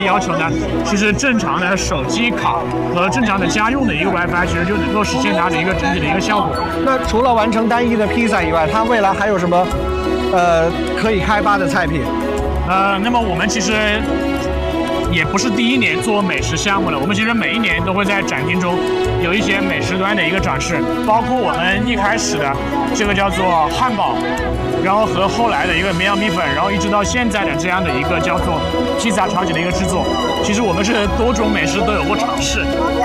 要求呢，其实正常的手机卡和正常的家用的一个 WiFi， 其实就能够实现它的一个整体的一个效果。 那除了完成单一的披萨以外，它未来还有什么可以开发的菜品？ 那么我们其实也不是第一年做美食项目了，我们其实每一年都会在展厅中有一些美食端的一个展示，包括我们一开始的这个叫做汉堡，然后和后来的一个绵阳米粉，然后一直到现在的这样的一个叫做披萨场景的一个制作，其实我们是多种美食都有过尝试。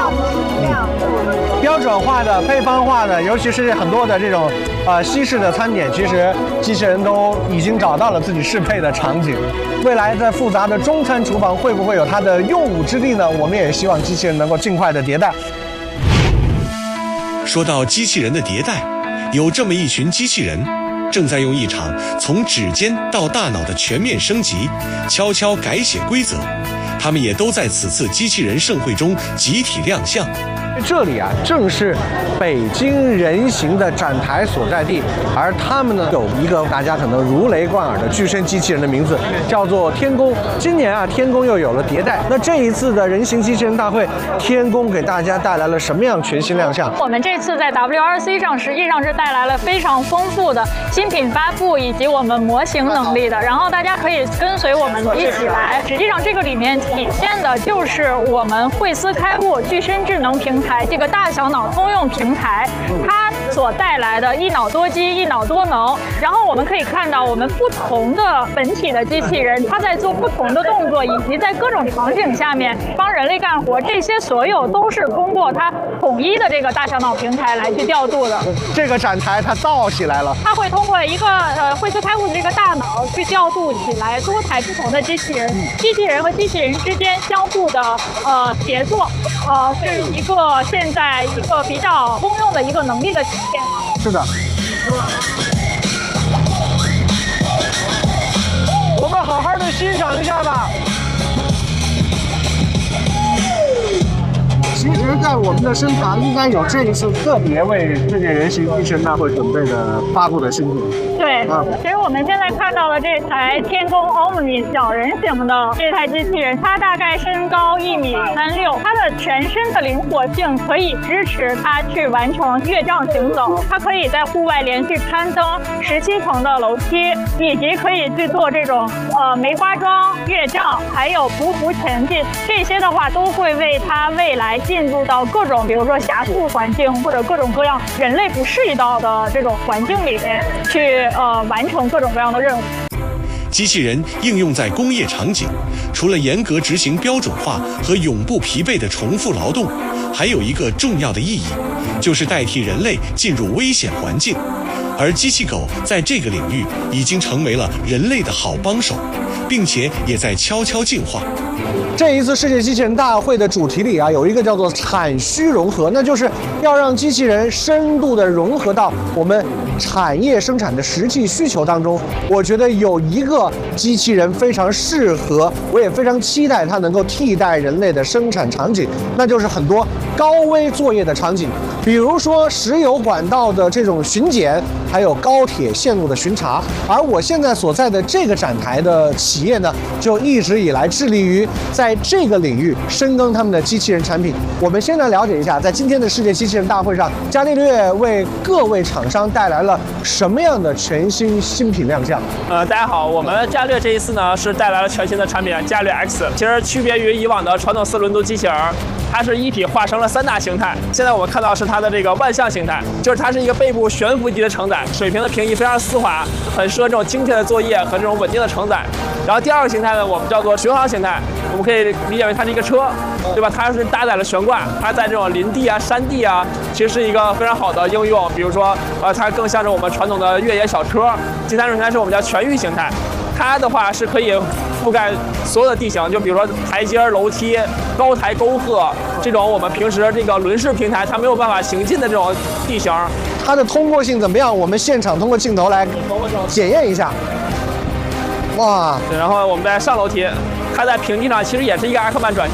标准化的、配方化的，尤其是很多的这种西式的餐点，其实机器人都已经找到了自己适配的场景。未来在复杂的中餐厨房会不会有它的用武之地呢？我们也希望机器人能够尽快的迭代。 说到机器人的迭代，有这么一群机器人，正在用一场从指尖到大脑的全面升级，悄悄改写规则。他们也都在此次机器人盛会中集体亮相。 这里啊，正是北京人形的展台所在地，而他们呢，有一个大家可能如雷贯耳的具身机器人的名字，叫做天宫。今年啊，天宫又有了迭代。那这一次的人形机器人大会，天宫给大家带来了什么样全新亮相？ 我们这次在 WRC 上实际上是带来了非常丰富的新品发布以及我们模型能力的，然后大家可以跟随我们一起来。实际上这个里面体现的就是我们惠思开悟具身智能平台这个大小脑通用平台，它所带来的一脑多机、一脑多能。然后我们可以看到，我们不同的本体的机器人，它在做不同的动作，以及在各种场景下面帮人类干活，这些所有都是通过它统一的这个大小脑平台来去调度的。 这个展台它造起来了， 它会通过一个惠思开悟的这个大脑去调度起来多台不同的机器人，机器人和机器人之间相互的协作，是一个现在一个比较通用的一个能力的体现。 是的。我们好好的欣赏一下吧。其实，在我们的身旁应该有这一次特别为世界人形机器人大会准备的发布的新品。 对，其实我们现在看到的这台天宫 Omni 小人形的这台机器人，它大概身高1.36米，它的全身的灵活性可以支持它去完成越障行走，它可以在户外连续攀登17层的楼梯，以及可以去做这种梅花桩越障，还有匍匐前进，这些的话都会为它未来进入到各种比如说狭速环境或者各种各样人类不适应到的这种环境里面去完成各种各样的任务。 机器人应用在工业场景，除了严格执行标准化和永不疲惫的重复劳动，还有一个重要的意义，就是代替人类进入危险环境。而机器狗在这个领域已经成为了人类的好帮手，并且也在悄悄进化。 这一次世界机器人大会的主题里啊，有一个叫做产需融合，那就是要让机器人深度的融合到我们产业生产的实际需求当中。我觉得有一个机器人非常适合，我也非常期待它能够替代人类的生产场景，那就是很多高危作业的场景，比如说石油管道的这种巡检，还有高铁线路的巡查。而我现在所在的这个展台的企业呢，就一直以来致力于在这个领域深耕他们的机器人产品。我们先来了解一下，在今天的世界机器人大会上，伽利略为各位厂商带来了什么样的全新新品亮相？ 大家好，我们伽利略这一次呢是带来了全新的产品伽利略 X， 其实区别于以往的传统4轮动机器人，它是一体化成了3大形态。现在我们看到是它的这个万向形态，就是它是一个背部悬浮级的承载，水平的平移非常丝滑，很适合这种精确的作业和这种稳定的承载。然后第2个形态呢，我们叫做巡航形态，我们可以理解为它是一个车，对吧？它是搭载了悬挂，它在这种林地啊、山地啊，其实是一个非常好的应用。比如说，它更像是我们传统的越野小车。第3种形态是我们叫全域形态，它的话是可以覆盖所有的地形，就比如说台阶、楼梯、高台、沟壑这种我们平时这个轮式平台它没有办法行进的这种地形。 它的通过性怎么样？我们现场通过镜头来检验一下。哇！ 然后我们再上楼梯，它在平地上其实也是一个阿克曼转向，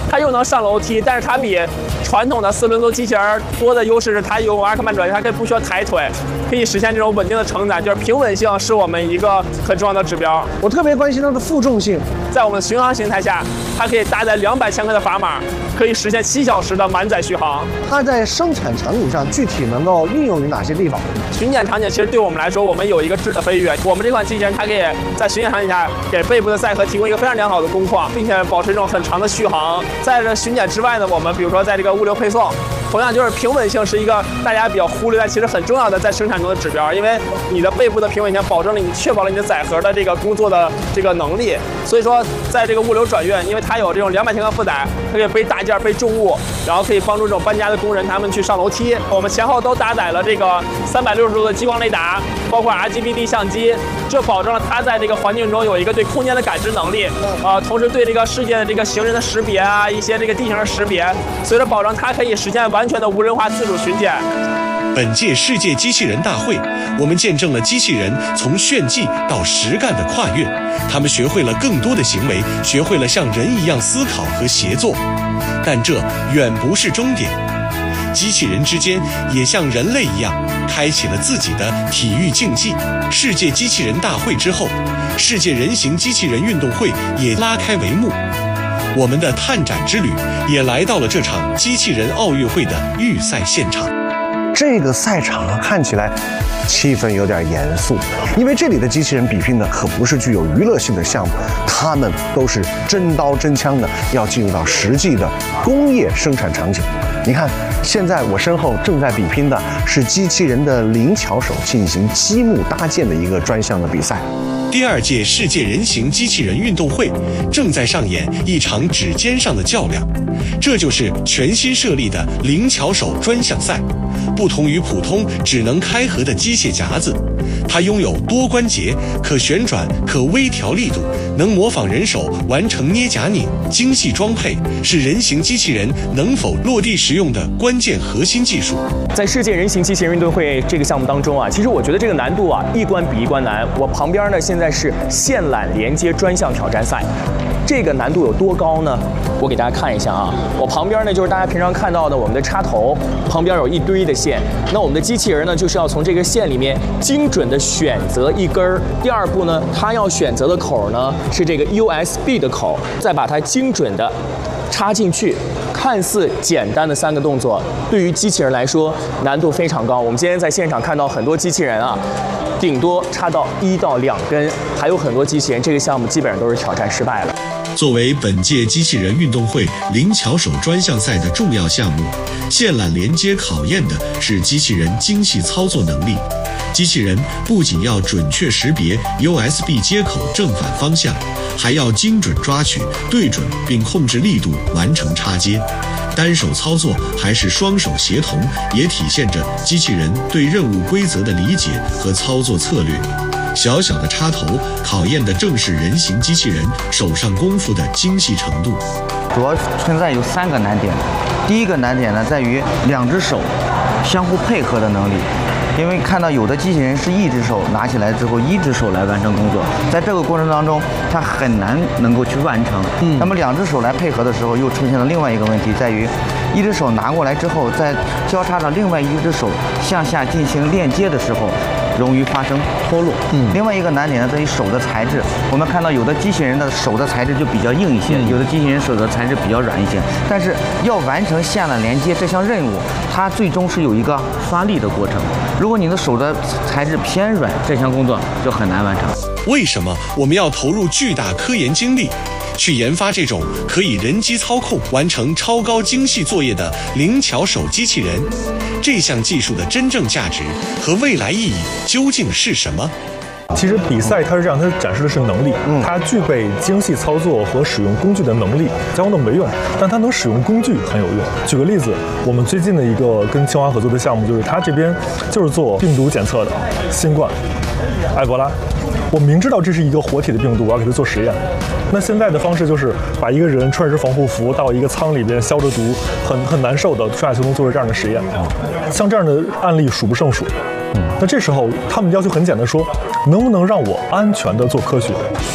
它又能上楼梯，但是它比传统的4轮轴机器人多的优势是它有阿克曼转向，它可以不需要抬腿，可以实现这种稳定的承载，就是平稳性是我们一个很重要的指标。 我特别关心它的负重性， 在我们的巡航形态下，它可以搭载200千克的砝码，可以实现7小时的满载续航。 它在生产场景上具体能够应用于哪些地方？ 巡检场景其实对我们来说，我们有一个质的飞跃。我们这款机器人它可以在巡检场景下给背部的载荷提供一个非常良好的工况，并且保持这种很长的续航。在这巡检之外呢，我们比如说在这个物流配送，同样就是平稳性是一个大家比较忽略但其实很重要的在生产中的指标，因为你的背部的平稳性确保了你的载荷的这个工作的这个能力。所以说，在这个物流转运，因为它有这种200千克负载，它可以背大件、背重物，然后可以帮助这种搬家的工人他们去上楼梯。我们前后都搭载了这个360度的激光雷达，包括 RGB-D 相机，这保证了它在这个环境中有一个对空间的感知能力，同时对这个世界的这个行人的识别啊，一些这个地形的识别，所以说保证它可以实现完全的无人化自主巡检。 本届世界机器人大会，我们见证了机器人从炫技到实干的跨越，他们学会了更多的行为，学会了像人一样思考和协作。但这远不是终点，机器人之间也像人类一样，开启了自己的体育竞技。世界机器人大会之后，世界人形机器人运动会也拉开帷幕。我们的探展之旅也来到了这场机器人奥运会的预赛现场。 这个赛场看起来气氛有点严肃，因为这里的机器人比拼的可不是具有娱乐性的项目，他们都是真刀真枪的，要进入到实际的工业生产场景。你看，现在我身后正在比拼的是机器人的灵巧手进行积木搭建的一个专项的比赛。 第2届世界人形机器人运动会正在上演一场指尖上的较量，这就是全新设立的灵巧手专项赛。不同于普通只能开合的机械夹子，它拥有多关节、可旋转、可微调力度，能模仿人手完成捏夹拧。精细装配是人形机器人能否落地实用的关键核心技术。 在世界人形机器人运动会这个项目当中啊，其实我觉得这个难度啊一关比一关难。我旁边呢现在是线缆连接专项挑战赛。这个难度有多高呢？我给大家看一下啊，我旁边呢就是大家平常看到的我们的插头，旁边有一堆的线。那我们的机器人呢，就是要从这个线里面精准的选择一根儿。第2步呢，它要选择的口呢是这个 USB 的口，再把它精准的插进去。看似简单的3个动作，对于机器人来说难度非常高。我们今天在现场看到很多机器人啊，顶多插到1到2根，还有很多机器人这个项目基本上都是挑战失败了。 作为本届机器人运动会灵巧手专项赛的重要项目，线缆连接考验的是机器人精细操作能力。机器人不仅要准确识别 USB 接口正反方向，还要精准抓取、对准并控制力度，完成插接。单手操作还是双手协同，也体现着机器人对任务规则的理解和操作策略。小小的插头考验的正是人形机器人手上功夫的精细程度。 主要存在有3个难点。第一个难点呢，在于2只手相互配合的能力。因为看到有的机器人是1只手拿起来之后1只手来完成工作，在这个过程当中它很难能够去完成。那么2只手来配合的时候，又出现了另外一个问题，在于1只手拿过来之后，在交叉到另外1只手向下进行链接的时候，容易发生脱落。另外一个难点呢，在于手的材质。我们看到有的机器人的手的材质就比较硬一些，有的机器人手的材质比较软一些。但是要完成线缆连接这项任务，它最终是有一个发力的过程。如果你的手的材质偏软，这项工作就很难完成。 为什么我们要投入巨大科研精力，去研发这种可以人机操控、完成超高精细作业的灵巧手机器人？这项技术的真正价值和未来意义究竟是什么？ 其实比赛它是这样，它展示的是能力，它具备精细操作和使用工具的能力。交通都没用，但它能使用工具很有用。举个例子，我们最近的一个跟清华合作的项目，就是它这边就是做病毒检测的，新冠、埃博拉。我明知道这是一个活体的病毒，我要给它做实验。那现在的方式就是把一个人穿着防护服到一个舱里边消着毒，很难受的春夏秋冬做着这样的实验。像这样的案例数不胜数。那这时候他们要求很简单，说能不能让我安全的做科学？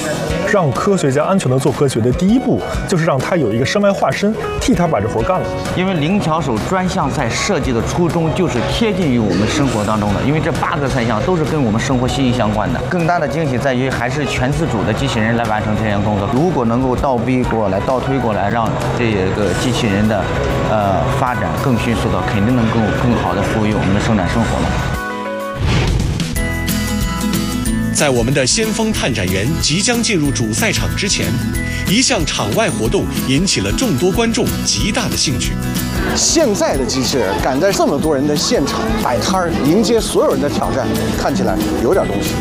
让科学家安全的做科学的第一步，就是让他有一个身外化身，替他把这活干了。 因为灵巧手专项赛设计的初衷就是贴近于我们生活当中的，因为这8个赛项都是跟我们生活息息相关的。更大的惊喜在于还是全自主的机器人来完成这项工作。如果能够倒逼过来、倒推过来，让这个机器人的发展更迅速的，肯定能够更好的服务于我们的生产生活了。 在我们的先锋探展员即将进入主赛场之前，一项场外活动引起了众多观众极大的兴趣。 现在的机器人敢在这么多人的现场摆摊儿，迎接所有人的挑战，看起来有点东西。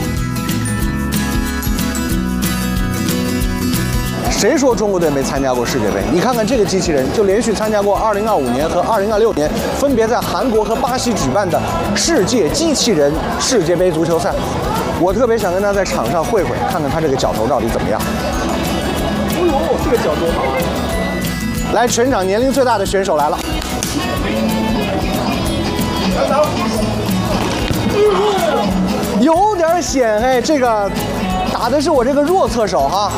谁说中国队没参加过世界杯？你看看这个机器人，就连续参加过2025年和2026年分别在韩国和巴西举办的世界机器人世界杯足球赛。我特别想跟他在场上会会，看看他这个脚头到底怎么样。 哎呦，这个角度好啊！ 来，全场年龄最大的选手来了。有点险哎，这个打的是我这个弱侧手哈。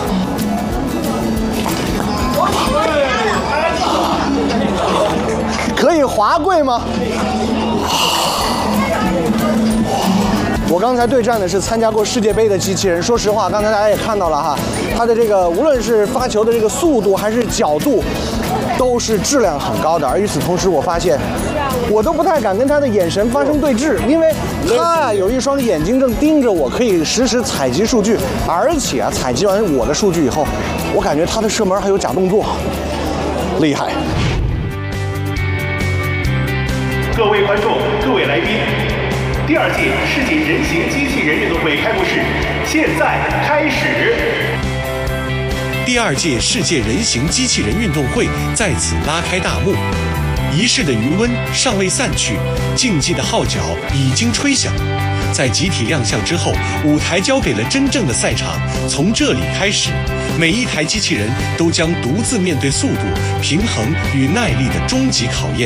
可以滑跪吗？我刚才对战的是参加过世界杯的机器人。说实话，刚才大家也看到了哈，它的这个无论是发球的这个速度还是角度，都是质量很高的。而与此同时，我发现我都不太敢跟他的眼神发生对峙，因为他有一双眼睛正盯着我，可以实时采集数据。而且采集完我的数据以后，我感觉他的射门还有假动作，厉害。 各位观众，各位来宾，第2届世界人形机器人运动会开幕式现在开始。 第2届世界人形机器人运动会在此拉开大幕。仪式的余温尚未散去，竞技的号角已经吹响。在集体亮相之后，舞台交给了真正的赛场，从这里开始，每一台机器人都将独自面对速度、平衡与耐力的终极考验。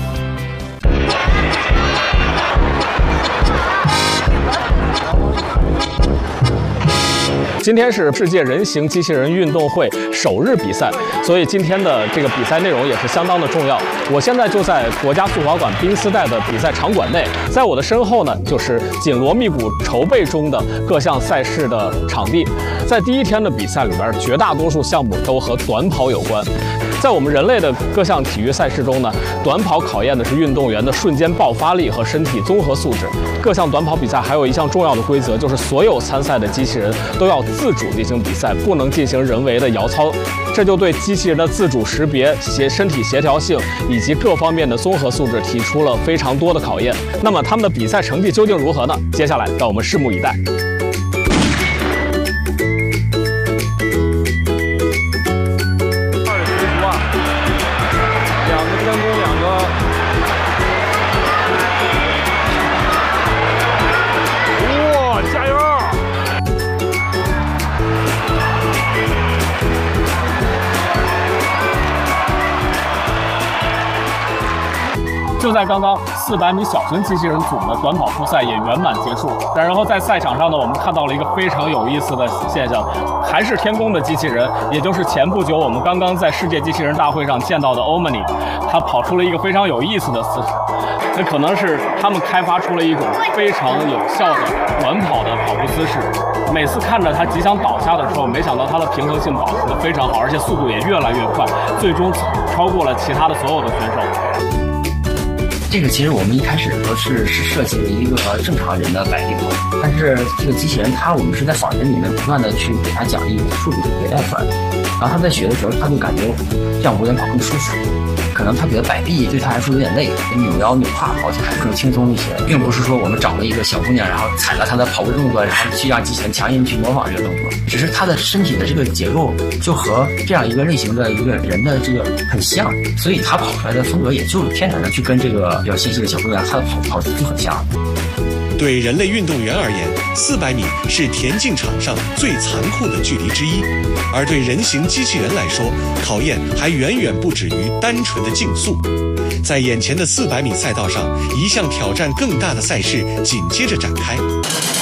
今天是世界人形机器人运动会首日比赛，所以今天的这个比赛内容也是相当的重要。我现在就在国家速滑馆冰丝带的比赛场馆内，在我的身后呢，就是紧锣密鼓筹备中的各项赛事的场地。在第1天的比赛里边，绝大多数项目都和短跑有关。在我们人类的各项体育赛事中呢，短跑考验的是运动员的瞬间爆发力和身体综合素质。各项短跑比赛还有一项重要的规则，就是所有参赛的机器人都要自主进行比赛，不能进行人为的摇操。这就对机器人的自主识别、身体协调性以及各方面的综合素质提出了非常多的考验。那么他们的比赛成绩究竟如何呢？接下来让我们拭目以待。就在刚刚，400米小型机器人组的短跑初赛也圆满结束。然后在赛场上呢，我们看到了一个非常有意思的现象，还是天宫的机器人，也就是前不久我们刚刚在世界机器人大会上见到的 Omni， 它跑出了一个非常有意思的姿势。这可能是他们开发出了一种非常有效的短跑的跑步姿势。每次看着它即将倒下的时候，没想到它的平衡性保持得非常好，而且速度也越来越快，最终超过了其他的所有的选手。 这个其实我们一开始都是设计了一个正常人的摆臂图，但是这个机器人我们是在仿人里面不断的去给它奖励数据迭代出来的，然后他在学的时候他就感觉这样无人跑更舒服。可能他觉得摆臂对他来说有点累，扭腰扭胯跑起来更轻松一些，并不是说我们找了一个小姑娘，然后踩了她的跑步动作，然后去让机器人强行去模仿这个动作，只是她的身体的这个结构就和这样一个类型的一个人的这个很像，所以她跑出来的风格也就天然的去跟这个比较纤细的小姑娘她的跑姿就很像。 对人类运动员而言，400米是田径场上最残酷的距离之一，而对人形机器人来说，考验还远远不止于单纯的竞速。在眼前的400米赛道上，一项挑战更大的赛事紧接着展开。